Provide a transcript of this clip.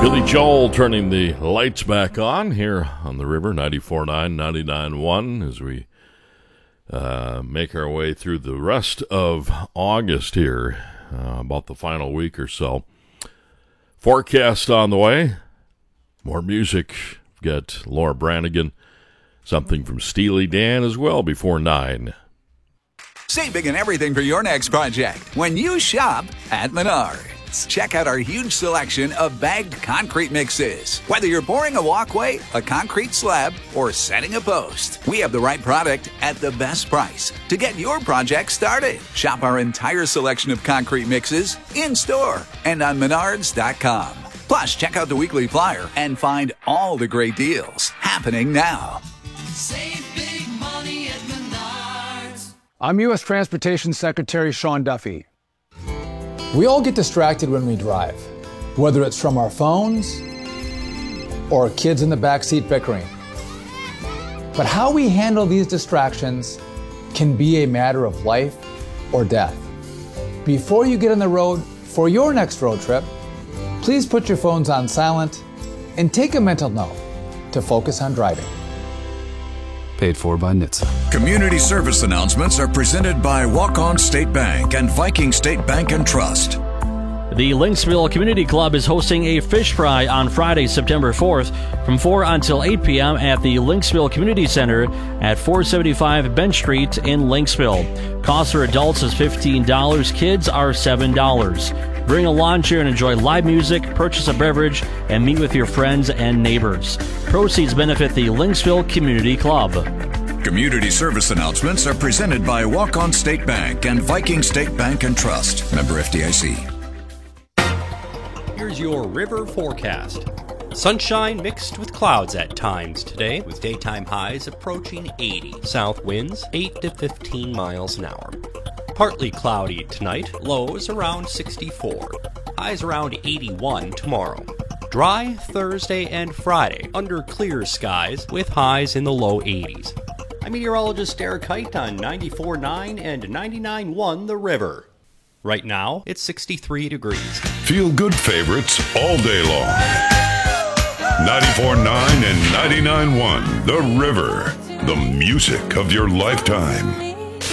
Billy Joel turning the lights back on here on the river, 94.9, 99.1, as we make our way through the rest of August here, about the final week or so. Forecast on the way. More music. We've got Laura Branigan, something from Steely Dan as well before 9. Save big on everything for your next project when you shop at Menards. Check out our huge selection of bagged concrete mixes. Whether you're pouring a walkway, a concrete slab, or setting a post, we have the right product at the best price to get your project started. Shop our entire selection of concrete mixes in-store and on Menards.com. Plus, check out the weekly flyer and find all the great deals happening now. Save big money at Menards. I'm U.S. Transportation Secretary Sean Duffy. We all get distracted when we drive, whether it's from our phones or kids in the backseat bickering. But how we handle these distractions can be a matter of life or death. Before you get on the road for your next road trip, please put your phones on silent and take a mental note to focus on driving. Paid for by NHTSA. Community service announcements are presented by Walk-On State Bank and Viking State Bank and Trust. The Lynxville Community Club is hosting a fish fry on Friday, September 4th from 4 until 8 p.m. at the Lynxville Community Center at 475 Bench Street in Lynxville. Cost for adults is $15. Kids are $7. Bring a lawn chair and enjoy live music, purchase a beverage, and meet with your friends and neighbors. Proceeds benefit the Lynxville Community Club. Community service announcements are presented by Walk-On State Bank and Viking State Bank and Trust. Member FDIC. Here's your river forecast. Sunshine mixed with clouds at times today, with daytime highs approaching 80. South winds 8 to 15 miles an hour. Partly cloudy tonight, lows around 64. Highs around 81 tomorrow. Dry Thursday and Friday under clear skies with highs in the low 80s. I'm meteorologist Derek Height on 94.9 and 99.1 The River. Right now, it's 63 degrees. Feel good favorites all day long. 94.9 and 99.1 The River. The music of your lifetime.